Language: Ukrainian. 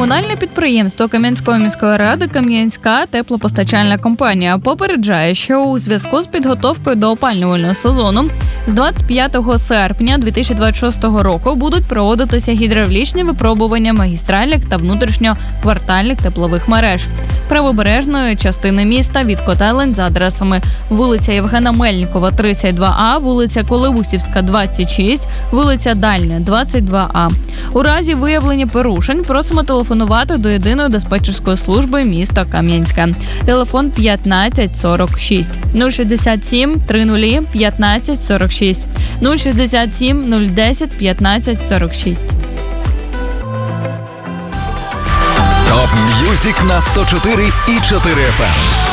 Комунальне підприємство Кам'янської міської ради «Кам'янська теплопостачальна компанія» попереджає, що у зв'язку з підготовкою до опалювального сезону з 25 серпня 2026 року будуть проводитися гідравлічні випробування магістральних та внутрішньоквартальних теплових мереж правобережної частини міста від котелень за адресами вулиця Євгена Мельникова, 32А, вулиця Колеусівська, 26, вулиця Дальня, 22А. У разі виявлення порушень просимо телефонувати до єдиної диспетчерської служби міста Кам'янське. Телефон 1546 067 30 1546 067 010 1546. Топ М'юзик на 104,4 FM.